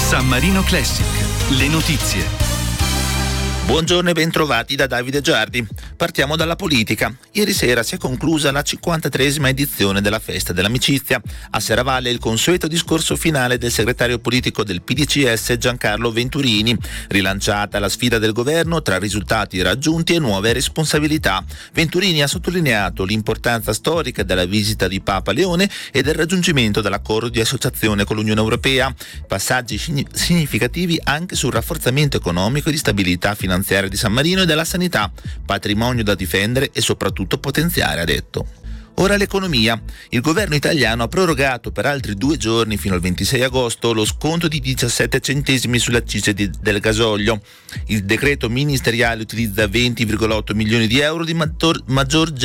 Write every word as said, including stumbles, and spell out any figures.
San Marino Classic, le notizie. Buongiorno e bentrovati da Davide Giardi. Partiamo dalla politica. Ieri sera si è conclusa la cinquantatreesima edizione della Festa dell'Amicizia. A Serravalle il consueto discorso finale del segretario politico del P D C S Giancarlo Venturini. Rilanciata la sfida del governo tra risultati raggiunti e nuove responsabilità. Venturini ha sottolineato l'importanza storica della visita di Papa Leone e del raggiungimento dell'accordo di associazione con l'Unione Europea. Passaggi significativi anche sul rafforzamento economico e di stabilità finanziaria di San Marino e della sanità, patrimonio da difendere e soprattutto potenziare, ha detto. Ora l'economia. Il governo italiano ha prorogato per altri due giorni fino al ventisei agosto lo sconto di diciassette centesimi sulle accise di, del gasolio. Il decreto ministeriale utilizza venti virgola otto milioni di euro di maggior, maggior